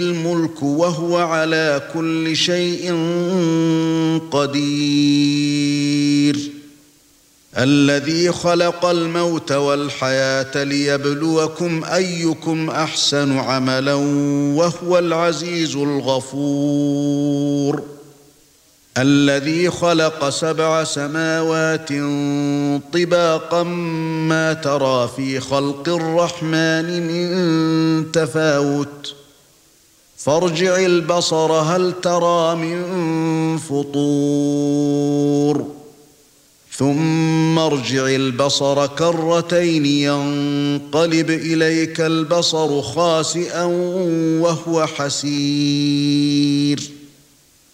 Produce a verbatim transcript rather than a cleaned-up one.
الملك وهو على كل شيء قدير الذي خلق الموت والحياة ليبلوكم أيكم أحسن عملا وهو العزيز الغفور الذي خلق سبع سماوات طباقا ما ترى في خلق الرحمن من تفاوت فارجع البصر هل ترى من فطور ثم ارجع البصر كرتين ينقلب إليك البصر خاسئا وهو حسير